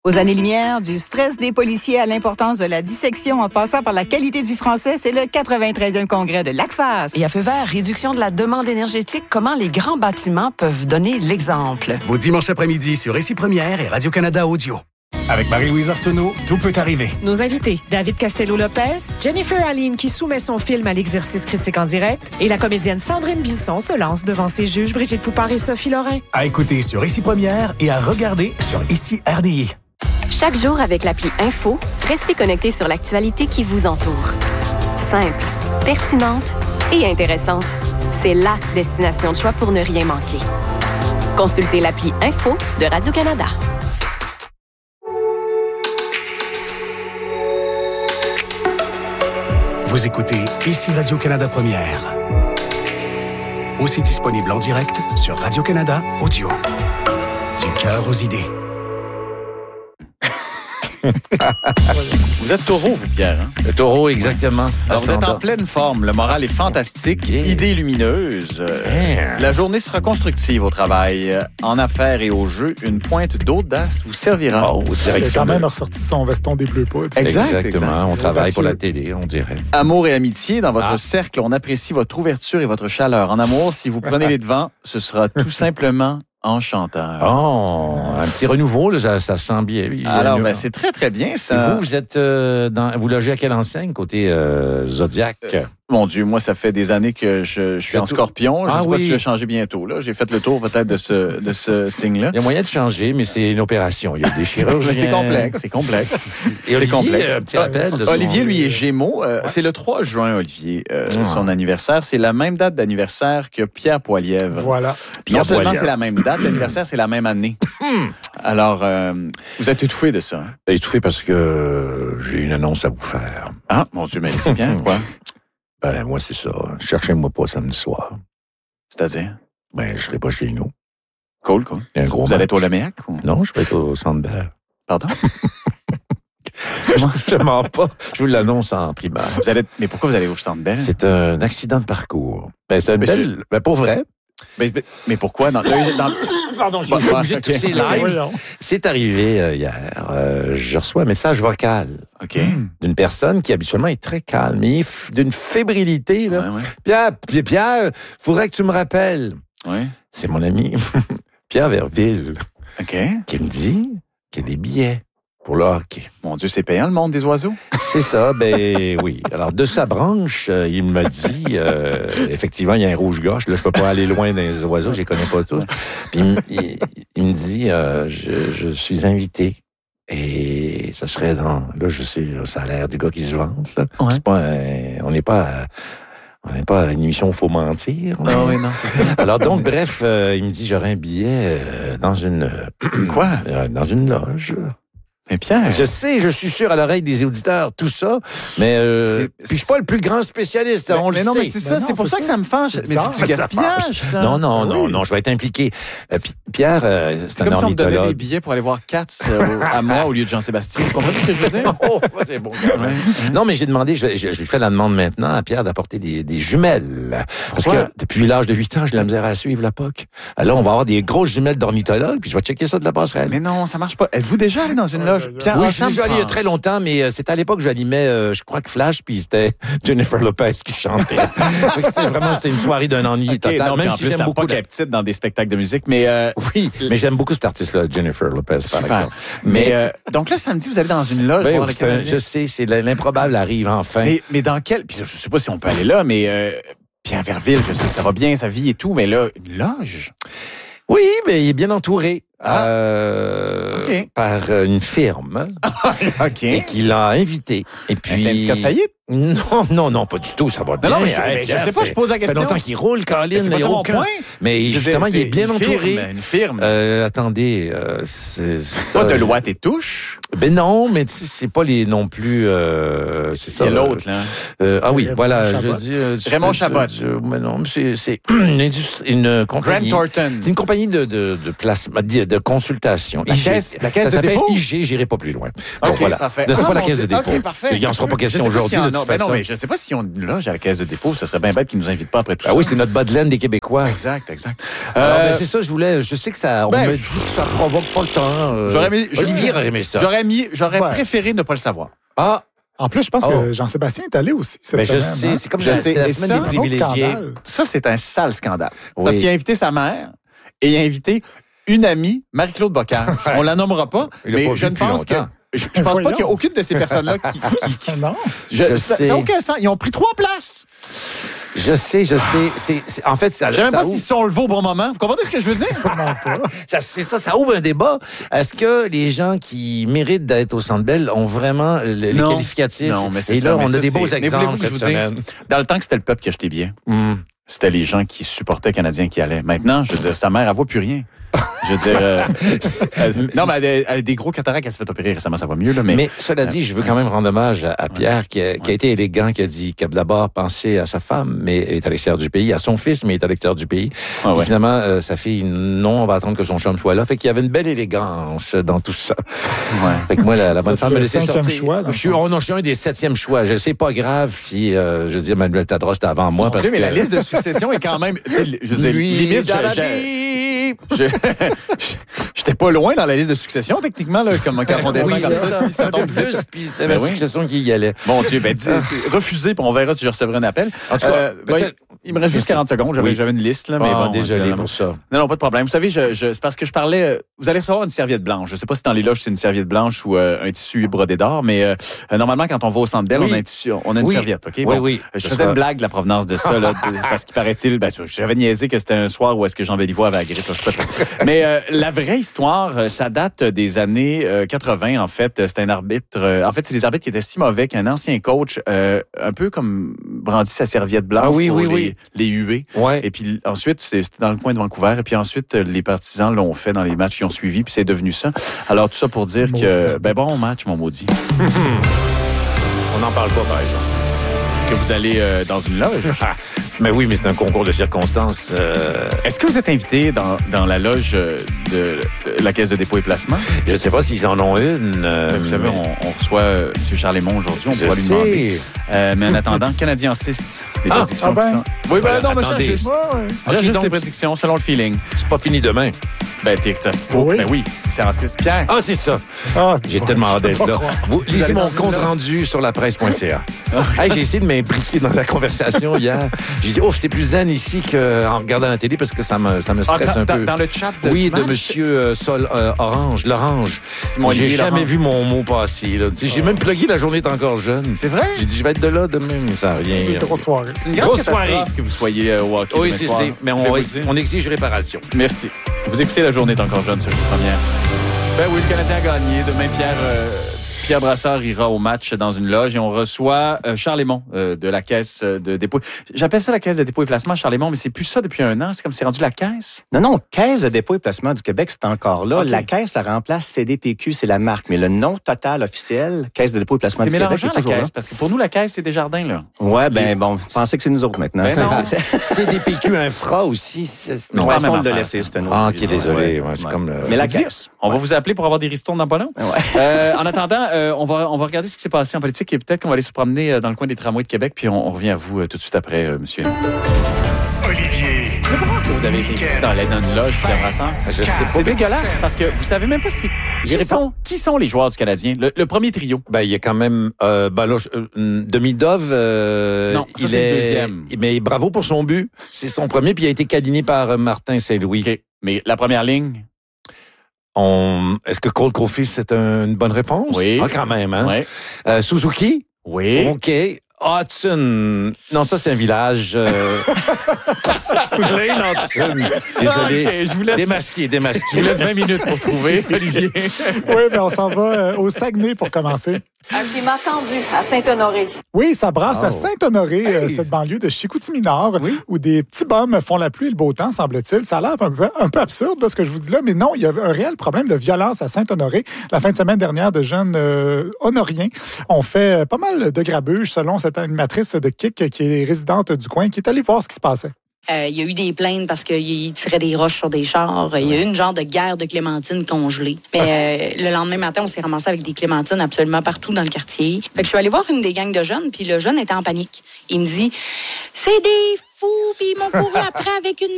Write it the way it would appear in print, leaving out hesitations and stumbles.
Aux années-lumière, du stress des policiers à l'importance de la dissection en passant par la qualité du français, c'est le 93e congrès de l'ACFAS. Et à feu vert, réduction de la demande énergétique, comment les grands bâtiments peuvent donner l'exemple. Vos dimanches après-midi sur Ici Première et Radio-Canada Audio. Avec Marie-Louise Arsenault, tout peut arriver. Nos invités, David Castello-Lopez, Jennifer Aline qui soumet son film à l'exercice critique en direct et la comédienne Sandrine Bisson se lance devant ses juges Brigitte Poupard et Sophie Lorrain. À écouter sur Ici Première et à regarder sur Ici RDI. Chaque jour avec l'appli Info, restez connectés sur l'actualité qui vous entoure. Simple, pertinente et intéressante. C'est la destination de choix pour ne rien manquer. Consultez l'appli Info de Radio-Canada. Vous écoutez Ici Radio-Canada Première. Aussi disponible en direct sur Radio-Canada Audio. Du cœur aux idées. Vous êtes taureau, vous, Pierre. Hein? Le taureau, exactement. Alors, vous êtes en pleine forme. Le moral est fantastique. Yeah. Idée lumineuse. La journée sera constructive au travail. En affaires et au jeu, une pointe d'audace vous servira. Oh, Il a quand même ressorti son veston des Bleus Poudres. Exactement. On travaille pour la télé, on dirait. Amour et amitié, dans votre cercle, on apprécie votre ouverture et votre chaleur. En amour, si vous prenez les devants, ce sera tout simplement enchanteur. Oh, un petit renouveau, là, ça sent bien. Alors, c'est très, très bien, ça. Vous êtes vous logez à quelle enseigne, côté Zodiac? Mon Dieu, moi, ça fait des années que je suis en scorpion. Je ne sais pas si je vais changer bientôt. Là. J'ai fait le tour peut-être de ce signe-là. Il y a moyen de changer, mais c'est une opération. Il y a des chirurgiens. C'est complexe. Et Olivier, complexe. Petit rappel de Olivier, lui, est Gémeaux. C'est le 3 juin, Olivier, son anniversaire. C'est la même date d'anniversaire que Pierre Poilievre. Voilà. Puis non seulement c'est la même date d'anniversaire, c'est la même année. Alors, vous êtes étouffé de ça. Hein? Étouffé parce que j'ai une annonce à vous faire. Ah, mon Dieu, mais c'est bien, quoi? Ben, moi, c'est ça. Cherchez-moi pas samedi soir. C'est-à-dire? Ben, je serai pas chez nous. Cool. Il y a un gros vous allez être au Leméac? Ou... Non, je vais être au Centre Bell. Pardon? Je mens pas. Je vous l'annonce en primaire. Mais pourquoi vous allez au Centre Bell? C'est un accident de parcours. Ben, c'est une belle... Ben, pour vrai. Mais pourquoi? Pardon, je suis obligé de tousser live. C'est arrivé hier. Je reçois un message vocal d'une personne qui habituellement est très calme, mais d'une fébrilité. Là. Ouais. Pierre, faudrait que tu me rappelles. Ouais. C'est mon ami Pierre Verville qui me dit qu'il y a des billets pour le hockey. Mon Dieu, c'est payant, le monde des oiseaux? C'est ça, ben oui. Alors, de sa branche, il me dit, effectivement, il y a un rouge-gorge. Là, je peux pas aller loin dans les oiseaux, je les connais pas tous. Puis, il me dit, je suis invité. Et ça serait dans... Là, je sais, ça a l'air des gars qui se vantent. Là. Ouais. C'est pas on n'est pas à une émission où il faut mentir. Non, oui, non, c'est ça. Alors donc, bref, il me dit, j'aurais un billet dans une... Quoi? Dans une loge. Mais Pierre... Je sais, je suis sûr à l'oreille des auditeurs, tout ça, mais puis je suis pas le plus grand spécialiste, on le sait. Mais non, mais c'est ça, c'est pour ça que ça me fâche. Mais c'est du gaspillage, ça. Non, je vais être impliqué. Pierre, c'est un ornithologue. C'est comme si on me donnait des billets pour aller voir Katz à moi au lieu de Jean-Sébastien. Vous comprenez ce que je veux dire? Oh, c'est bon. Non, mais j'ai demandé, je lui fais la demande maintenant à Pierre d'apporter des jumelles. Parce que depuis l'âge de 8 ans, j'ai de la misère à suivre la POC. Alors, on va avoir des grosses jumelles d'ornithologue, puis je vais checker ça de la passerelle. Mais non, ça marche pas. Êtes-vous déjà allé dans une loge? Pierre, oui, je suis déjà allé il y a très longtemps, mais c'était à l'époque que j'animais, je crois que Flash, puis c'était Jennifer Lopez qui chantait. C'était une soirée d'un ennui total. Non, même si j'aime beaucoup la petite dans des spectacles de musique, mais oui, mais j'aime beaucoup cet artiste-là, Jennifer Lopez, par exemple. Mais donc là, samedi, vous allez dans une loge voir le Canadien. Je sais, c'est l'improbable arrive enfin. Mais dans quel... Puis je sais pas si on peut aller là, mais Pierre Verville, je sais que ça va bien, sa vie et tout, mais là, une loge? Oui, mais il est bien entouré. Par une firme et qui l'a invité. Et puis, un syndicat de faillite? Non, pas du tout, ça va bien. Non, mais je sais pas, je pose la question. Ça fait longtemps qu'il roule, Colin, mais il aucun. Mais justement, il est bien entouré. Une firme. Attendez, c'est pas de loi tes touches? Ben non, mais c'est pas les non plus. C'est ça. Il y a l'autre, là. Oui, voilà, je dis. Raymond Chabot. Mais non, c'est une compagnie. Grant Thornton. C'est une compagnie de placement, de consultation. La caisse ça de dépôt? IG, j'irai pas plus loin. Bon, voilà. Parfait. C'est pas la caisse de dépôt. OK, parfait. Il n'en sera pas question aujourd'hui, de toute tu fais ça. mais je sais pas si on loge à la Caisse de dépôt. Ça serait bien bête qu'ils nous invitent pas après tout ça. Ah oui, c'est notre bas de laine des Québécois. Exact. Alors, c'est ça, je sais que ça, on me dit que ça provoque pas le temps. Olivier aurait aimé ça. J'aurais préféré ne pas le savoir. Ah! En plus, je pense que Jean-Sébastien est allé aussi cette semaine. Je sais, hein? c'est comme c'est la semaine des privilégiés. Ça, c'est un sale scandale. Oui. Parce qu'il a invité sa mère et il a invité une amie, Marie-Claude Bocage. On la nommera pas, mais je ne pense que... Je pense pas qu'il y a aucune de ces personnes-là qui Non. ça n'a aucun sens. Ils ont pris 3 places. Je sais. En fait, ça. Je sais même ça pas ouvre- s'ils sont levés au bon moment. Vous comprenez ce que je veux dire? Sûrement pas. ça ouvre un débat. Est-ce que les gens qui méritent d'être au Centre Bell ont vraiment les qualificatifs? Non, mais c'est Et ça. là, mais on ça, a des beaux c'est- mais exemples voulez-vous que cette je vous dise, semaine. dans le temps que c'était le peuple qui achetait bien, c'était les gens qui supportaient les Canadiens qui allaient. Maintenant, je veux dire, sa mère, elle voit plus rien. Je veux dire... non, mais elle a des gros cataractes, elle s'est fait opérer récemment, ça va mieux. Là, mais cela dit, je veux quand même rendre hommage à Pierre, qui a été élégant, qui a d'abord pensé à sa femme, mais est à l'extérieur du pays, à son fils, mais est à l'extérieur du pays. Ah ouais. Et finalement, sa fille, non, on va attendre que son chum soit là. Fait qu'il y avait une belle élégance dans tout ça. Ouais. Fait que moi, la bonne femme me le laissait 5e sortir. choix, dans le Je suis un des 7e choix. Je sais pas grave si, je veux dire, Manuel Tadros était avant moi. Mon Parce Dieu, mais que... la liste de succession est quand même... tu sais, je veux dire, limite, j'étais pas loin dans la liste de succession, techniquement, là, comme quand on descend comme ça. Si ça tombe plus, puis c'était ma succession qui y allait. Mon Dieu, refusé, puis on verra si je recevrai un appel. En tout cas, il me reste juste 40 secondes. J'avais une liste, là, mais bon. Désolé pour ça. Non, pas de problème. Vous savez, c'est parce que je parlais... vous allez recevoir une serviette blanche. Je sais pas si dans les loges, c'est une serviette blanche ou un tissu brodé d'or, mais normalement, quand on va au Centre Bell, on a une serviette, OK? Bon, Oui. Je faisais une blague de la provenance de ça, là, parce qu'il paraît-il... j'avais niaisé que c'était un soir où est-ce que Jean Béliveau avait la grippe. Mais la vraie histoire, ça date des années 80, en fait. C'est un arbitre... en fait, c'est les arbitres qui étaient si mauvais qu'un ancien coach, un peu comme brandit sa serviette blanche pour les huer. Ouais. Et puis ensuite, c'était dans le coin de Vancouver. Et puis ensuite, les partisans l'ont fait dans les matchs qui ont suivi. Puis c'est devenu ça. Alors, tout ça pour dire que... bon match, mon maudit. On n'en parle pas, par exemple. Que vous allez dans une loge. Mais oui, mais c'est un concours de circonstances. Est-ce que vous êtes invité dans la loge de la Caisse de dépôt et placement? Je ne sais pas s'ils en ont une. Vous savez, on reçoit M. Charles Lemont aujourd'hui. On pourra lui demander. Mais en attendant, Canadien 6, les prédictions qui sont... Oui, non, mais j'ajuste. J'ajuste les prédictions selon le feeling. C'est pas fini demain. Ben, oui, c'est en 6. Pierre. Ah, c'est ça. J'ai tellement hâte d'être là. Vous lisez mon compte rendu sur lapresse.ca. Hey, j'ai essayé de m'imbriquer dans la conversation hier. J'ai dit, c'est plus zen ici qu'en regardant la télé parce que ça me stresse un peu. Dans le chat de Oui, de Monsieur L'Orange. J'ai jamais vu mon mot passer. Là. J'ai même plugué La journée est encore jeune. C'est vrai? J'ai dit, je vais être de là demain, mais ça n'a rien. Une grosse soirée. C'est une grosse soirée que vous soyez au hockey. Oui, c'est. Mais on exige réparation. Merci. Vous écoutez La journée est encore jeune sur les premières. Ben oui, le Canadien a gagné. Demain, Pierre Brassard ira au match dans une loge et on reçoit Charles Lemont de la Caisse de dépôt. J'appelle ça la Caisse de dépôt et placement, Charles Lemont, mais c'est plus ça depuis un an. C'est comme c'est rendu la Caisse. Non, Caisse de dépôt et placement du Québec, c'est encore là. Okay. La Caisse, ça remplace CDPQ, c'est la marque. Mais le nom total officiel, Caisse de dépôt et placement du Québec, c'est est mélangeant, toujours la Caisse, là. parce que pour nous, la Caisse, c'est Desjardins, là. Ouais, pensez que c'est nous autres maintenant. CDPQ Infra aussi. Nous passons de le laisser, c'est un autre. Ah, ok, désolé. Ouais, c'est comme Mais la Caisse. On va vous appeler pour avoir des ristournes dans pas long. Ouais. En attendant, on va regarder ce qui s'est passé en politique et peut-être qu'on va aller se promener dans le coin des tramways de Québec, puis on revient à vous tout de suite après, monsieur. Olivier. Que vous avez été dans une loge, Pierre Brassard. C'est dégueulasse parce que vous savez même pas qui sont les joueurs du Canadien. Le premier trio. Ben, il y a quand même Demidov. Non, ça, c'est le deuxième. Mais bravo pour son but. C'est son premier, puis il a été câliné par Martin Saint-Louis. OK. Mais la première ligne... Est-ce que Cole Caulfield, c'est une bonne réponse? Oui. Ah, quand même, hein? Oui. Suzuki? Oui. OK. Hudson. Non, ça, c'est un village. Lane Hudson. Désolé. Okay, je vous laisse... Démasqué. Je vous laisse 20 minutes pour trouver, Olivier. Oui, mais on s'en va au Saguenay pour commencer. Un climat tendu à Saint-Honoré. Oui, ça brasse à Saint-Honoré, cette banlieue de Chicoutimi-Nord, où des petits bums font la pluie et le beau temps, semble-t-il. Ça a l'air un peu absurde, là, ce que je vous dis là, mais non, il y a un réel problème de violence à Saint-Honoré. La fin de semaine dernière, de jeunes honoriens ont fait pas mal de grabuge, selon cette animatrice de KIC qui est résidente du coin, qui est allée voir ce qui se passait. Il y a eu des plaintes parce qu'il tirait des roches sur des chars. Il y a eu une genre de guerre de clémentines congelées. Mais le lendemain matin, on s'est ramassé avec des clémentines absolument partout dans le quartier. Fait que je suis allée voir une des gangs de jeunes, puis le jeune était en panique. Il me dit, c'est des fous, puis ils m'ont couru après avec une